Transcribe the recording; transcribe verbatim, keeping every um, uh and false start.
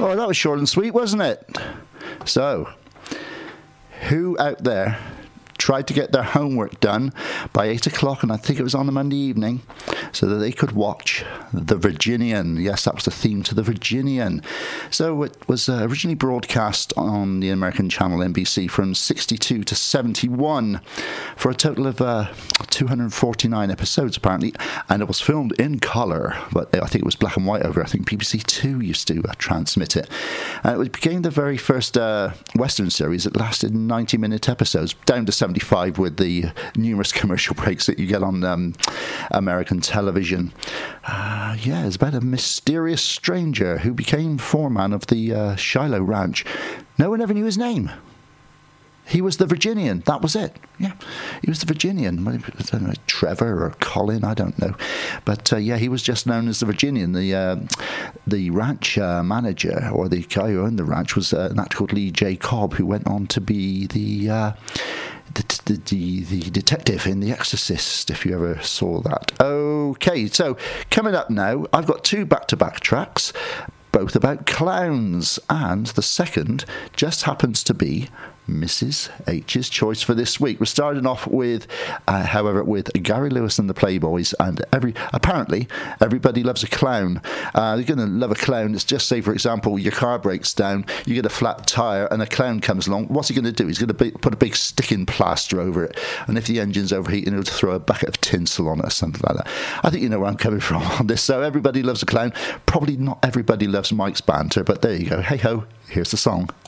Oh, that was short and sweet, wasn't it? So, who out there tried to get their homework done by eight o'clock, and I think it was on a Monday evening, so that they could watch The Virginian? Yes, that was the theme to The Virginian. So it was uh, originally broadcast on the American channel N B C from sixty-two to seventy-one for a total of uh, two hundred forty-nine episodes, apparently, and it was filmed in colour, but I think it was black and white over. I think B B C Two used to uh, transmit it. And it became the very first uh, Western series that lasted ninety-minute episodes, down to seventy-five with the numerous commercial breaks that you get on um, American television. Uh, yeah, it's about a mysterious stranger who became foreman of the uh, Shiloh Ranch. No one ever knew his name. He was the Virginian. That was it. Yeah, he was the Virginian. I don't know, Trevor or Colin, I don't know. But uh, yeah, he was just known as the Virginian. The uh, the ranch uh, manager, or the guy who owned the ranch, was uh, an actor called Lee J. Cobb, who went on to be the... Uh, The, the, the, the detective in The Exorcist, if you ever saw that. Okay, so coming up now, I've got two back-to-back tracks, both about clowns, and the second just happens to be Missus H's choice for this week. We're starting off with, uh, however, with Gary Lewis and the Playboys, and every apparently everybody loves a clown. Uh, you're going to love a clown. It's just, say, for example, your car breaks down, you get a flat tyre, and a clown comes along. What's he going to do? He's going to be, put a big sticking plaster over it, and if the engine's overheating, he'll throw a bucket of tinsel on it or something like that. I think you know where I'm coming from on this. So everybody loves a clown. Probably not everybody loves Mike's banter, but there you go. Hey ho, here's the song.